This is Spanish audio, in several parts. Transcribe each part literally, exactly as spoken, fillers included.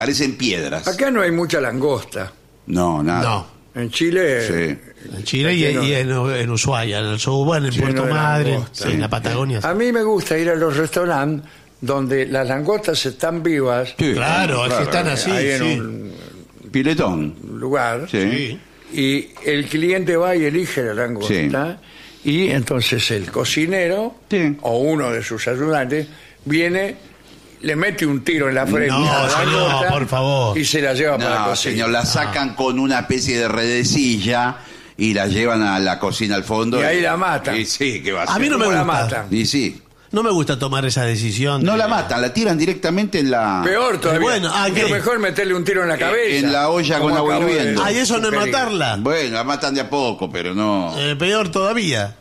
Parecen piedras. Acá no hay mucha langosta. No, nada. No. En Chile... Sí. En Chile y, y en, en Ushuaia, en el Soubán, en Lleno Puerto de Madre, langosta. sí, en la Patagonia. A mí me gusta ir a los restaurantes donde las langostas están vivas. Sí, Claro, es que están así, Ahí en sí. un Piletón. lugar. Sí. Sí. Y el cliente va y elige la langosta. Y entonces el cocinero Sí. o uno de sus ayudantes viene, le mete un tiro en la frente No, a la señor, langosta por favor. y se la lleva para la No, cocina. señor, la sacan con una especie de redecilla y la llevan a la cocina al fondo. Y ahí la matan. Y sí, ¿qué va a A hacer? mí no me ¿Cómo la gusta. matan? Y sí. No me gusta tomar esa decisión. No de- la matan, la tiran directamente en la... Peor todavía. Bueno, ah, Mucho ¿qué? mejor meterle un tiro en la cabeza. en la olla como con agua acabo de hirviendo. Ay, eso no es sugerir. matarla. Bueno, la matan de a poco, pero no... Eh, peor todavía.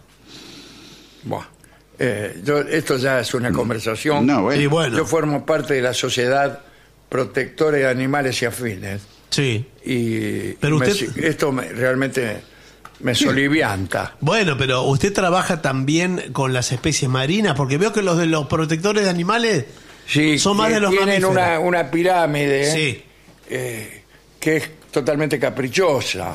Buah. Eh, yo- esto ya es una conversación. No, bueno. Y bueno, Yo formo parte de la Sociedad Protectora de Animales y Afines. sí. Y Pero me- usted- esto me- realmente me solivianta. Bueno, pero usted trabaja también con las especies marinas, porque veo que los de los protectores de animales Sí, son más que de los tienen mamíferos. una, una pirámide Sí. eh, que es totalmente caprichosa.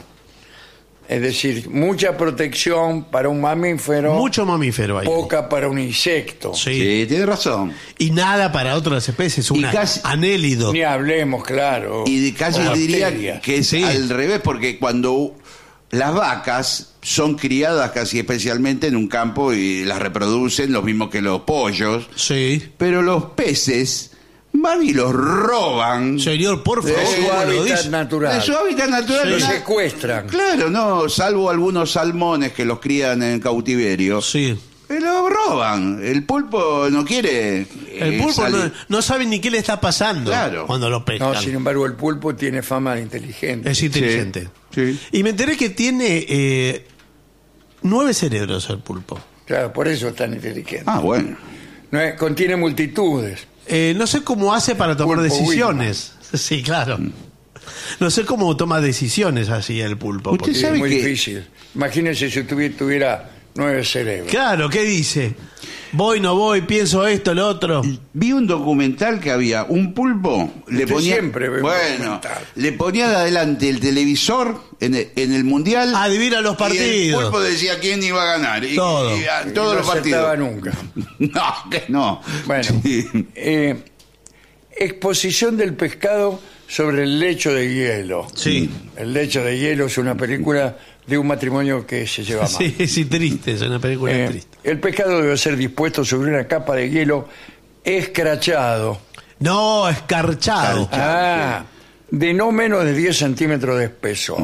Es decir, mucha protección para un mamífero, Mucho mamífero ahí. poca para un insecto. Sí. Sí, tiene razón. Y nada para otras especies, Y un casi- anélido. Ni hablemos, claro. Y de- casi o diría bacterias. que es Sí. al revés, porque cuando las vacas son criadas casi especialmente en un campo y las reproducen, lo mismo que los pollos, Sí. pero los peces van y los roban Señor, por De favor, su ¿cómo lo hábitat dice? natural. de su hábitat natural. Lo Na- secuestran. Claro, no, salvo algunos salmones que los crían en cautiverio. Sí. Eh, Lo roban. El pulpo no quiere. El eh, pulpo no, salir. no sabe ni qué le está pasando Claro. cuando lo pescan. No, sin embargo, el pulpo tiene fama de inteligente. Es inteligente. Sí. Y me enteré que tiene eh, nueve cerebros el pulpo. Claro, por eso es tan inteligente. Ah, bueno. No es- contiene multitudes. Eh, no sé cómo hace para tomar Pulpo decisiones. Sí, claro. No sé cómo toma decisiones así el pulpo. Usted porque- Sí, sabe es muy que- difícil. Imagínense si tuviera, tuviera nueve cerebros. Claro, ¿qué dice? Voy, no voy, pienso esto, lo otro. Vi un documental que había un pulpo, le Usted ponía, siempre ve un bueno, documental. le ponía de adelante el televisor en el, en el mundial. Adivina los Y el partidos. pulpo decía quién iba a ganar. Y, Todo. y a- Y todos no los partidos. acertaba nunca. No, que no. Bueno, Sí. eh, exposición del pescado sobre el lecho de hielo. Sí. El lecho de hielo es una película de un matrimonio que se lleva mal. Sí, sí, triste, es una película Eh, triste. el pescado debe ser dispuesto sobre una capa de hielo escrachado. No, escarchado. Ah, de no menos de diez centímetros de espesor.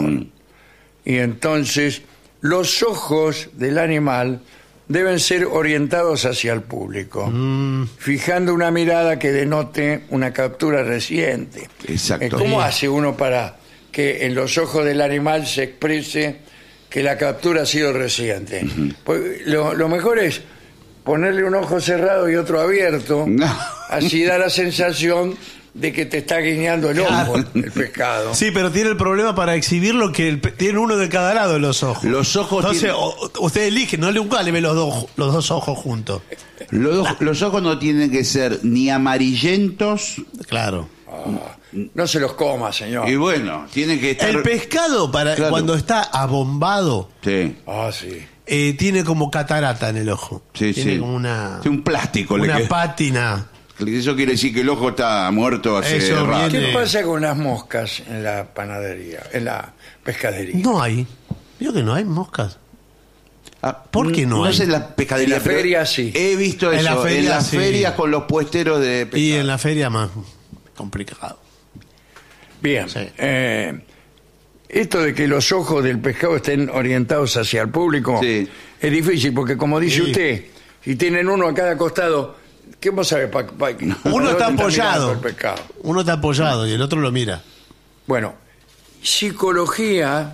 Y entonces los ojos del animal deben ser orientados hacia el público, fijando una mirada que denote una captura reciente. Exacto. Eh, ¿Cómo Sí. hace uno para que en los ojos del animal se exprese que la captura ha sido reciente? Pues, lo, lo mejor es ponerle un ojo cerrado y otro abierto, No. así da la sensación de que te está guiñando el ojo el pescado. Sí, pero tiene el problema para exhibirlo que el pe- tiene uno de cada lado de los ojos. Los ojos Entonces, tienen- o- usted elige, no le nunca le ve los dos, los dos ojos juntos. Los, dos- los ojos no tienen que ser ni amarillentos Claro. Ah, no se los coma, señor. y bueno, tienen que estar. El pescado, para Claro. cuando está abombado, Sí, Ah, sí. eh, tiene como catarata en el ojo. sí, tiene sí. como una, Sí, un plástico. le una queda. pátina. Eso quiere decir que el ojo está muerto hace Eso rato. viene- ¿Qué pasa con las moscas en la panadería, en la pescadería? No hay. Digo que no hay moscas. Ah, ¿Por qué no hay? sé en la pescadería. En la pero feria, sí. He visto eso. En la feria, en las sí. ferias con los puesteros de pescado. Y en la feria más complicado. Bien. Sí. eh, esto de que los ojos del pescado estén orientados hacia el público Sí. es difícil porque, como dice Sí. usted, si tienen uno a cada costado, ¿qué vos sabés? Pa- pa- para Uno dónde está mirando apoyado. el pescado? Uno está apoyado y el otro lo mira. Bueno, psicología,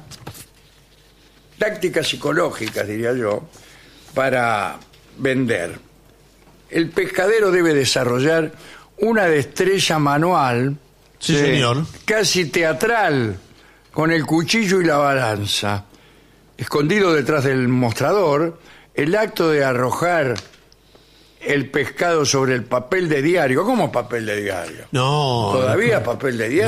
tácticas psicológicas, diría yo, para vender. El pescadero debe desarrollar una destreza manual Sí, señor. casi teatral, con el cuchillo y la balanza. Escondido detrás del mostrador, el acto de arrojar el pescado sobre el papel de diario. ¿Cómo papel de diario? No. ¿Todavía papel de diario?